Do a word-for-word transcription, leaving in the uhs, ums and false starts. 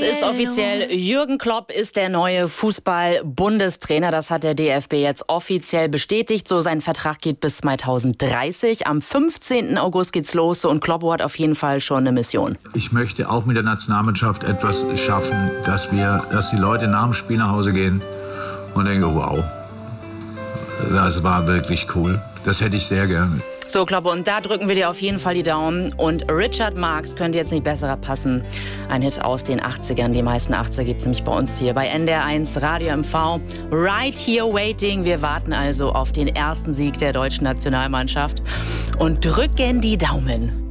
ist offiziell, Jürgen Klopp ist der neue Fußball-Bundestrainer. Das hat der D F B jetzt offiziell bestätigt. So, sein Vertrag geht bis zweitausenddreißig. Am fünfzehnten August geht's los und Kloppo hat auf jeden Fall schon eine Mission. Ich möchte auch mit der Nationalmannschaft etwas schaffen, dass wir, dass die Leute nach dem Spiel nach Hause gehen und denken, wow, das war wirklich cool. Das hätte ich sehr gerne. So, Kloppo, und da drücken wir dir auf jeden Fall die Daumen. Und Richard Marx könnte jetzt nicht besser passen. Ein Hit aus den achtzigern. Die meisten achtziger gibt es nämlich bei uns hier bei N D R eins Radio M V. Right here waiting. Wir warten also auf den ersten Sieg der deutschen Nationalmannschaft und drücken die Daumen.